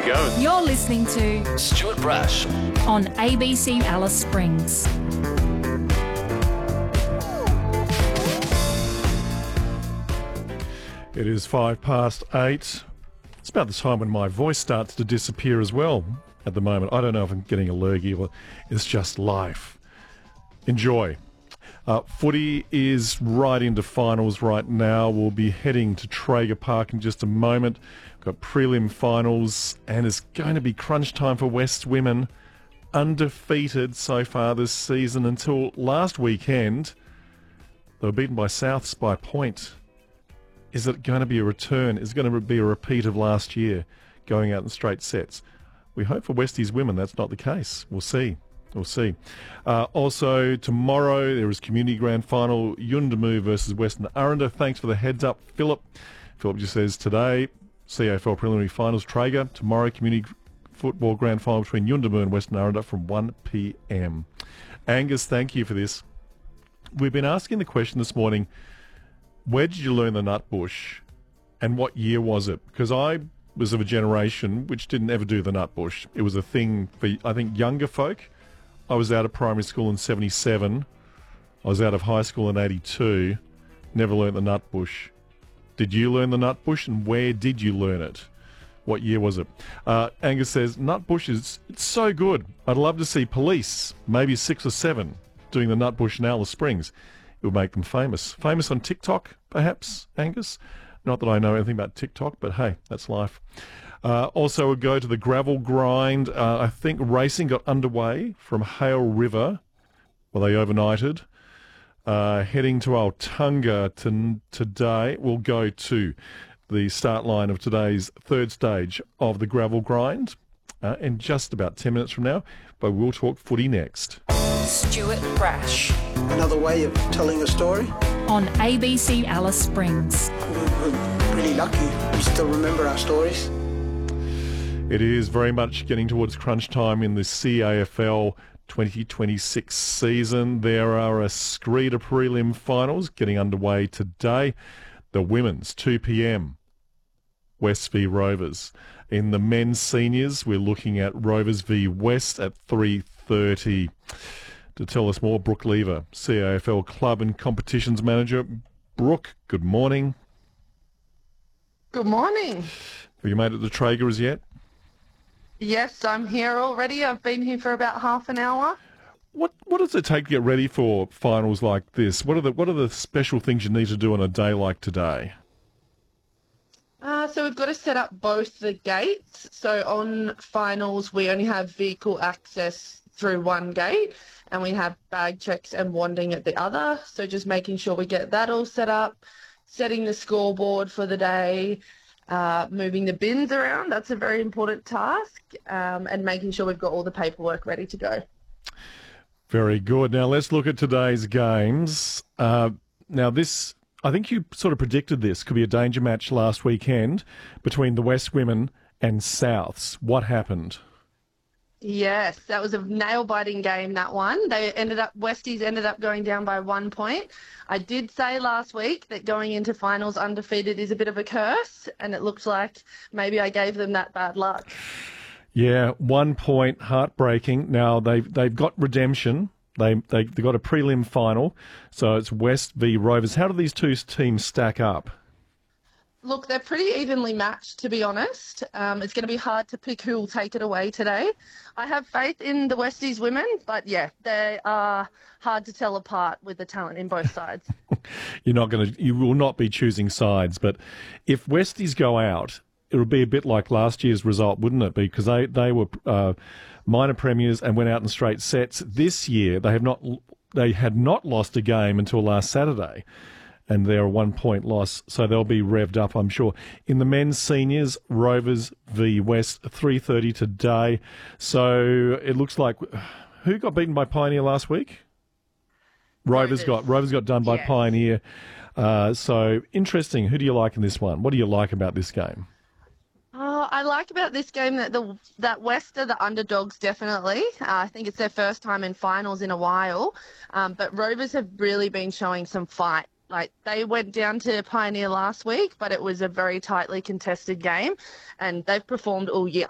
we go. You're listening to Stuart Brash on ABC Alice Springs. It is 8:05. It's about the time when my voice starts to disappear as well at the moment. I don't know if I'm getting a lurgy or it's just life. Enjoy. Footy is right into finals right now. We'll be heading to Traeger Park in just a moment. We've got prelim finals and it's going to be crunch time for West women. Undefeated so far this season until last weekend. They were beaten by Souths by a point. Is it going to be a return? Is it going to be a repeat of last year, going out in straight sets? We hope for Westies women that's not the case. We'll see. We'll see. Also, tomorrow there is Community Grand Final, Yuendumu versus Western Arundel. Thanks for the heads up, Philip. Philip just says today, CAFL Preliminary Finals, Traeger. Tomorrow, Community Football Grand Final between Yuendumu and Western Arundel from 1 p.m. Angus, thank you for this. We've been asking the question this morning, where did you learn the nutbush and what year was it? Because I was of a generation which didn't ever do the nutbush. It was a thing for, I think, younger folk. I was out of primary school in 77. I was out of high school in 82. Never learnt the nutbush. Did you learn the nutbush and where did you learn it? What year was it? Angus says, nutbush it's so good. I'd love to see police, maybe 6 or 7, doing the nutbush in Alice Springs. It would make them famous. Famous on TikTok, perhaps, Angus? Not that I know anything about TikTok, but hey, that's life. Also, we'll go to the gravel grind. I think racing got underway from Hale River. Well, they overnighted. Heading to Altunga today. We'll go to the start line of today's third stage of the gravel grind in just about 10 minutes from now. But we'll talk footy next. Stuart Brash Another way of telling a story. on ABC Alice Springs. We're really lucky. We still remember our stories. It is very much getting towards crunch time in the CAFL 2026 season. There are a screed of prelim finals getting underway today. The women's, 2 p.m, West v Rovers. In the men's seniors, we're looking at Rovers v West at 3:30. To tell us more, Brooke Lever, CAFL Club and Competitions Manager. Brooke, good morning. Good morning. Have you made it to Traeger as yet? Yes, I'm here already. I've been here for about half an hour. What does it take to get ready for finals like this? What are the special things you need to do on a day like today? So we've got to set up both the gates. So on finals, we only have vehicle access through one gate and we have bag checks and wanding at the other. So just making sure we get that all set up, setting the scoreboard for the day, moving the bins around. That's a very important task, and making sure we've got all the paperwork ready to go. Very good. Now let's look at today's games. Now this, I think you sort of predicted this could be a danger match last weekend between the West women and Souths. What happened? Yes, that was a nail-biting game, that one. Westies ended up going down by 1 point. I did say last week that going into finals undefeated is a bit of a curse, and it looked like maybe I gave them that bad luck. Yeah, 1 point, heartbreaking. Now they've got redemption. They got a prelim final, so it's West v Rovers. How do these two teams stack up? Look, they're pretty evenly matched, to be honest. It's going to be hard to pick who will take it away today. I have faith in the Westies women, but yeah, they are hard to tell apart with the talent in both sides. You will not be choosing sides, but if Westies go out, it'll be a bit like last year's result, wouldn't it? Because they were minor premiers and went out in straight sets. This year, they had not lost a game until last Saturday. And they're a 1 point loss, so they'll be revved up, I'm sure. In the men's seniors, Rovers v West, 3:30 today. So it looks like, who got beaten by Pioneer last week? Rovers got done by Pioneer. So interesting. Who do you like in this one? What do you like about this game? I like about this game that West are the underdogs, definitely. I think it's their first time in finals in a while. But Rovers have really been showing some fight. Like, they went down to Pioneer last week, but it was a very tightly contested game, and they've performed all year.